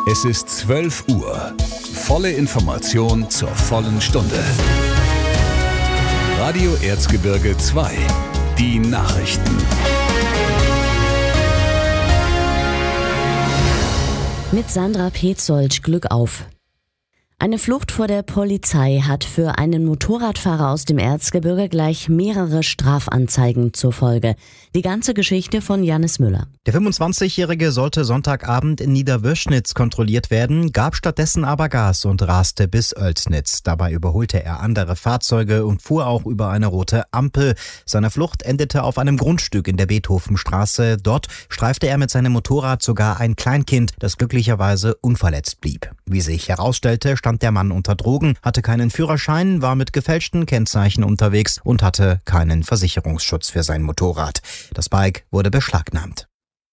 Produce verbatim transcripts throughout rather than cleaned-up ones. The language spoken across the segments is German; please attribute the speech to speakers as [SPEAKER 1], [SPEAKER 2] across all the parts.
[SPEAKER 1] Es ist zwölf Uhr. Volle Information zur vollen Stunde. Radio Erzgebirge zwei. Die Nachrichten.
[SPEAKER 2] Mit Sandra Petzold, Glück auf. Eine Flucht vor der Polizei hat für einen Motorradfahrer aus dem Erzgebirge gleich mehrere Strafanzeigen zur Folge. Die ganze Geschichte von Janis Müller.
[SPEAKER 3] Der fünfundzwanzigjährige sollte Sonntagabend in Niederwöschnitz kontrolliert werden, gab stattdessen aber Gas und raste bis Oelsnitz. Dabei überholte er andere Fahrzeuge und fuhr auch über eine rote Ampel. Seine Flucht endete auf einem Grundstück in der Beethovenstraße. Dort streifte er mit seinem Motorrad sogar ein Kleinkind, das glücklicherweise unverletzt blieb. Wie sich herausstellte, stand der Mann unter Drogen, hatte keinen Führerschein, war mit gefälschten Kennzeichen unterwegs und hatte keinen Versicherungsschutz für sein Motorrad. Das Bike wurde beschlagnahmt.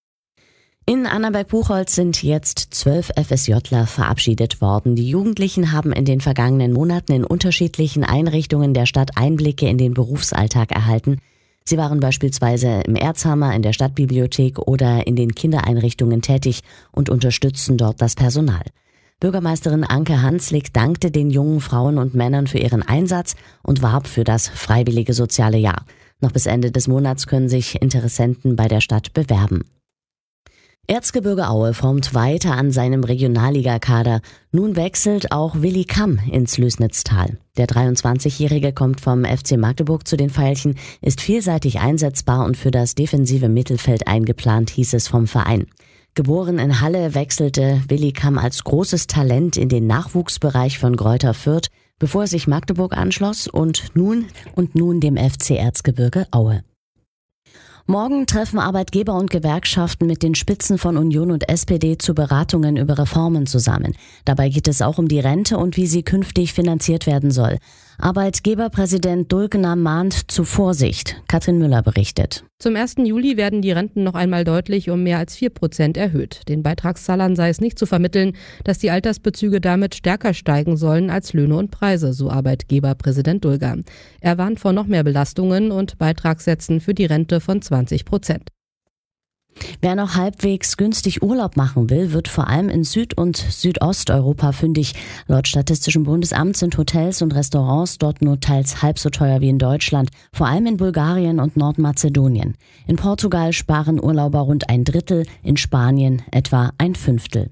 [SPEAKER 2] In Annaberg-Buchholz sind jetzt zwölf FSJler verabschiedet worden. Die Jugendlichen haben in den vergangenen Monaten in unterschiedlichen Einrichtungen der Stadt Einblicke in den Berufsalltag erhalten. Sie waren beispielsweise im Erzhammer, in der Stadtbibliothek oder in den Kindereinrichtungen tätig und unterstützen dort das Personal. Bürgermeisterin Anke Hanslik dankte den jungen Frauen und Männern für ihren Einsatz und warb für das freiwillige soziale Jahr. Noch bis Ende des Monats können sich Interessenten bei der Stadt bewerben. Erzgebirge Aue formt weiter an seinem Regionalligakader. Nun wechselt auch Willi Kamm ins Lößnitztal. Der dreiundzwanzigjährige kommt vom F C Magdeburg zu den Veilchen, ist vielseitig einsetzbar und für das defensive Mittelfeld eingeplant, hieß es vom Verein. Geboren in Halle, wechselte Willi Kamm als großes Talent in den Nachwuchsbereich von Greuther Fürth, bevor er sich Magdeburg anschloss und nun und nun dem F C Erzgebirge Aue. Morgen treffen Arbeitgeber und Gewerkschaften mit den Spitzen von Union und S P D zu Beratungen über Reformen zusammen. Dabei geht es auch um die Rente und wie sie künftig finanziert werden soll. Arbeitgeberpräsident Dulkener mahnt zu Vorsicht. Katrin Müller berichtet.
[SPEAKER 4] Zum ersten Juli werden die Renten noch einmal deutlich um mehr als vier Prozent erhöht. Den Beitragszahlern sei es nicht zu vermitteln, dass die Altersbezüge damit stärker steigen sollen als Löhne und Preise, so Arbeitgeberpräsident Dulger. Er warnt vor noch mehr Belastungen und Beitragssätzen für die Rente von zwanzig Prozent.
[SPEAKER 2] Wer noch halbwegs günstig Urlaub machen will, wird vor allem in Süd- und Südosteuropa fündig. Laut Statistischem Bundesamt sind Hotels und Restaurants dort nur teils halb so teuer wie in Deutschland, vor allem in Bulgarien und Nordmazedonien. In Portugal sparen Urlauber rund ein Drittel, in Spanien etwa ein Fünftel.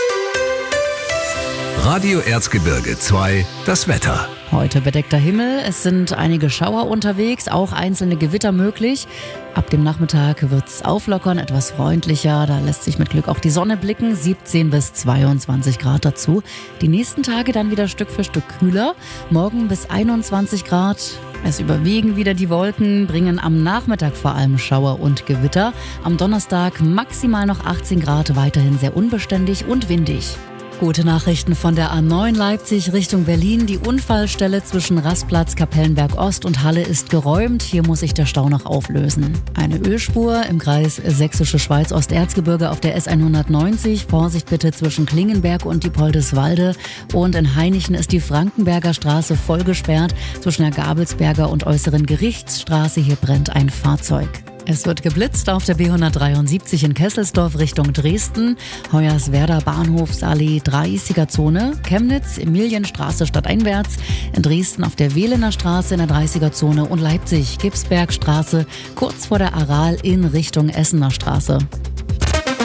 [SPEAKER 1] Radio Erzgebirge zwei, das Wetter.
[SPEAKER 5] Heute bedeckter Himmel, es sind einige Schauer unterwegs, auch einzelne Gewitter möglich. Ab dem Nachmittag wird's auflockern, etwas freundlicher, da lässt sich mit Glück auch die Sonne blicken, siebzehn bis zweiundzwanzig Grad dazu. Die nächsten Tage dann wieder Stück für Stück kühler, morgen bis einundzwanzig Grad. Es überwiegen wieder die Wolken, bringen am Nachmittag vor allem Schauer und Gewitter. Am Donnerstag maximal noch achtzehn Grad, weiterhin sehr unbeständig und windig. Gute Nachrichten von der A neun Leipzig Richtung Berlin. Die Unfallstelle zwischen Rastplatz Kapellenberg Ost und Halle ist geräumt. Hier muss sich der Stau noch auflösen. Eine Ölspur im Kreis Sächsische Schweiz Osterzgebirge auf der S hundertneunzig. Vorsicht bitte zwischen Klingenberg und Diepoldeswalde. Und in Hainichen ist die Frankenberger Straße voll gesperrt. Zwischen der Gabelsberger und Äußeren Gerichtsstraße. Hier brennt ein Fahrzeug. Es wird geblitzt auf der B hundertdreiundsiebzig in Kesselsdorf Richtung Dresden, Hoyerswerda Bahnhofsallee dreißiger Zone, Chemnitz, Emilienstraße stadteinwärts, in Dresden auf der Wehlener Straße in der dreißiger Zone und Leipzig, Gipsbergstraße kurz vor der Aral in Richtung Essener Straße.